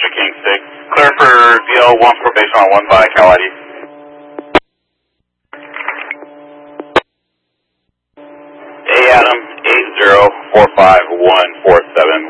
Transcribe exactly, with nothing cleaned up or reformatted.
King six. Clear for D L one probation on one by Cal I D. A Adam eight zero four five one four seven